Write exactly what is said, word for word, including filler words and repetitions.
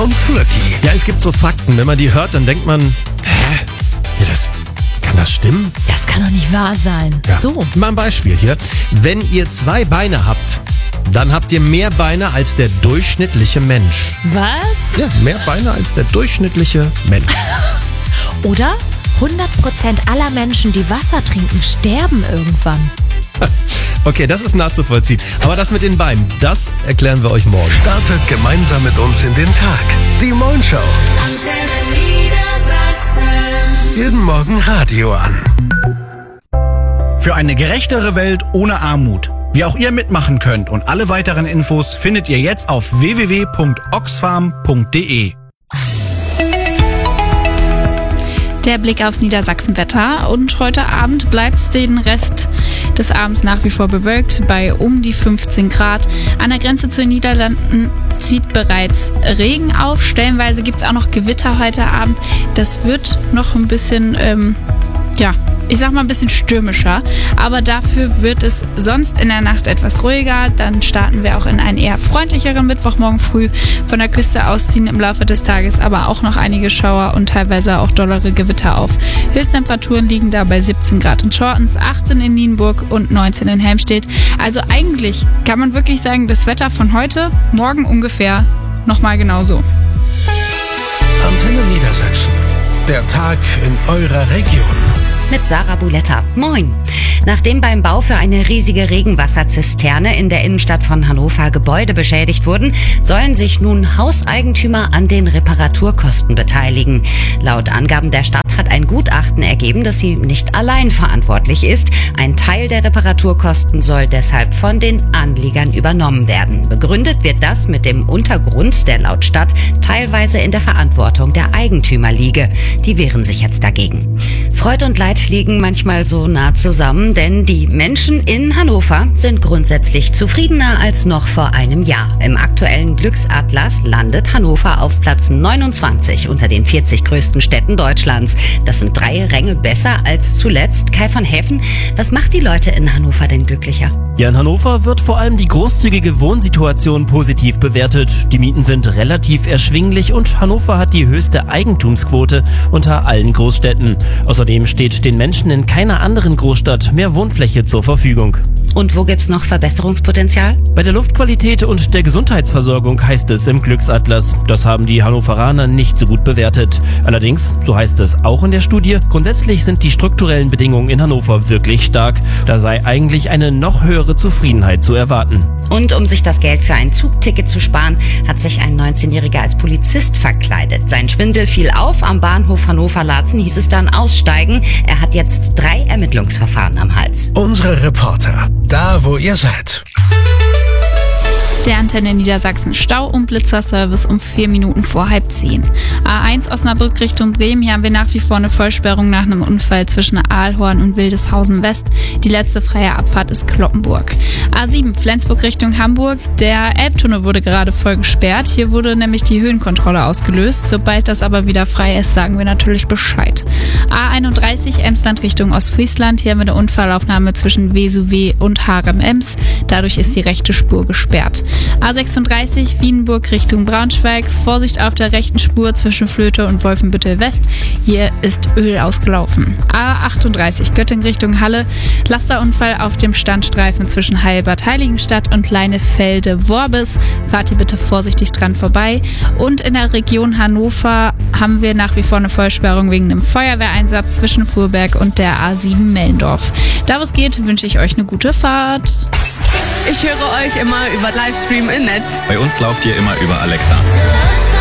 und Flöcki. Ja, es gibt so Fakten, wenn man die hört, dann denkt man, hä? Ja, das, kann das stimmen? Das kann doch nicht wahr sein. Ja. So. Mal ein Beispiel hier. Wenn ihr zwei Beine habt, dann habt ihr mehr Beine als der durchschnittliche Mensch. Was? Ja, mehr Beine als der durchschnittliche Mensch. Oder hundert Prozent aller Menschen, die Wasser trinken, sterben irgendwann. Okay, das ist nachzuvollziehen. Aber das mit den Beinen, das erklären wir euch morgen. Startet gemeinsam mit uns in den Tag. Die Moin Show. Jeden Morgen Radio an. Für eine gerechtere Welt ohne Armut. Wie auch ihr mitmachen könnt und alle weiteren Infos findet ihr jetzt auf w w w punkt oxfam punkt d e. Der Blick aufs Niedersachsenwetter und heute Abend bleibt es den Rest des Abends nach wie vor bewölkt bei um die fünfzehn Grad. An der Grenze zu den Niederlanden zieht bereits Regen auf. Stellenweise gibt es auch noch Gewitter heute Abend. Das wird noch ein bisschen, ähm, ja, ich sag mal ein bisschen stürmischer, aber dafür wird es sonst in der Nacht etwas ruhiger. Dann starten wir auch in einen eher freundlicheren Mittwoch morgen früh. Von der Küste aus ziehen im Laufe des Tages aber auch noch einige Schauer und teilweise auch dollere Gewitter auf. Höchsttemperaturen liegen da bei siebzehn Grad in Schortens, achtzehn in Nienburg und neunzehn in Helmstedt. Also eigentlich kann man wirklich sagen, das Wetter von heute, morgen ungefähr nochmal genauso. Antenne Niedersachsen. Der Tag in eurer Region. Mit Sarah Buletta. Moin. Nachdem beim Bau für eine riesige Regenwasserzisterne in der Innenstadt von Hannover Gebäude beschädigt wurden, sollen sich nun Hauseigentümer an den Reparaturkosten beteiligen. Laut Angaben der Stadt hat ein Gutachten ergeben, dass sie nicht allein verantwortlich ist. Ein Teil der Reparaturkosten soll deshalb von den Anliegern übernommen werden. Begründet wird das mit dem Untergrund, der laut Stadt teilweise in der Verantwortung der Eigentümer liege. Die wehren sich jetzt dagegen. Freud und Leid liegen manchmal so nah zusammen, denn die Menschen in Hannover sind grundsätzlich zufriedener als noch vor einem Jahr. Im aktuellen Glücksatlas landet Hannover auf Platz neunundzwanzig unter den vierzig größten Städten Deutschlands. Das sind drei Ränge besser als zuletzt. Kai von Häfen, was macht die Leute in Hannover denn glücklicher? Ja, in Hannover wird vor allem die großzügige Wohnsituation positiv bewertet. Die Mieten sind relativ erschwinglich und Hannover hat die höchste Eigentumsquote unter allen Großstädten. Außerdem steht den Menschen in keiner anderen Großstadt mehr Wohnfläche zur Verfügung. Und wo gibt's noch Verbesserungspotenzial? Bei der Luftqualität und der Gesundheitsversorgung heißt es im Glücksatlas. Das haben die Hannoveraner nicht so gut bewertet. Allerdings, so heißt es auch in der Studie, grundsätzlich sind die strukturellen Bedingungen in Hannover wirklich stark. Da sei eigentlich eine noch höhere Zufriedenheit zu erwarten. Und um sich das Geld für ein Zugticket zu sparen, hat sich ein neunzehnjähriger als Polizist verkleidet. Sein Schwindel fiel auf. Am Bahnhof Hannover-Laatzen hieß es dann aussteigen. Er hat jetzt drei Ermittlungsverfahren am Hals. Unsere Reporter, da wo ihr seid. Der Antenne Niedersachsen Stau- und Blitzerservice um vier Minuten vor halb zehn. A eins Osnabrück Richtung Bremen, hier haben wir nach wie vor eine Vollsperrung nach einem Unfall zwischen Aalhorn und Wildeshausen West. Die letzte freie Abfahrt ist Kloppenburg. A sieben Flensburg Richtung Hamburg, der Elbtunnel wurde gerade voll gesperrt. Hier wurde nämlich die Höhenkontrolle ausgelöst. Sobald das aber wieder frei ist, sagen wir natürlich Bescheid. A einunddreißig Emsland Richtung Ostfriesland, hier haben wir eine Unfallaufnahme zwischen Vesuve und Haren-Ems. Dadurch ist die rechte Spur gesperrt. A sechsunddreißig Wienburg Richtung Braunschweig. Vorsicht auf der rechten Spur zwischen Flöte und Wolfenbüttel West. Hier ist Öl ausgelaufen. A achtunddreißig Göttingen Richtung Halle. Lasterunfall auf dem Standstreifen zwischen Heilbad Heiligenstadt und Leinefelde-Worbis. Fahrt hier bitte vorsichtig dran vorbei. Und in der Region Hannover haben wir nach wie vor eine Vollsperrung wegen einem Feuerwehreinsatz zwischen Fuhrberg und der A sieben Mellendorf. Da wo es geht, wünsche ich euch eine gute Fahrt. Ich höre euch immer über Livestream im Netz. Bei uns lauft ihr immer über Alexa.